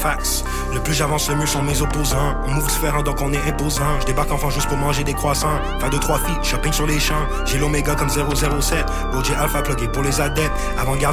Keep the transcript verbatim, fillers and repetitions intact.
fax. Le plus j'avance, le mieux sont mes opposants. On move différent, donc on est imposant. Je débarque enfant juste pour manger des croissants. Faire deux, trois filles, shopping sur les champs. J'ai l'oméga comme zéro zéro sept. O J Alpha plugué pour les adeptes. Avant-garde